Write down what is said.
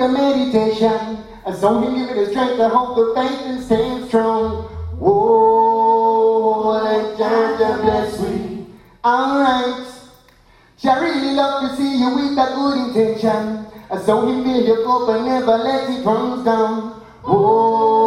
the meditation. So he give me the strength to hold the faith and stand strong. Whoa, let Jah bless we. Alright. I really love to see you with a good intention. So he fill your cup and never let it run down. Whoa.